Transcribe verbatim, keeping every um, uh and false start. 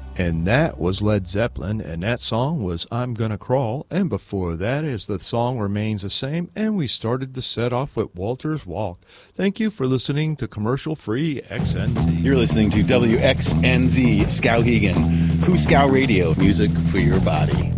And that was Led Zeppelin, and that song was I'm Gonna Crawl. And before that, as the song remains the same, and we started the set off with Walter's Walk. Thank you for listening to commercial-free X N Z. You're listening to W X N Z Skowhegan, Coo Scow Radio, music for your body.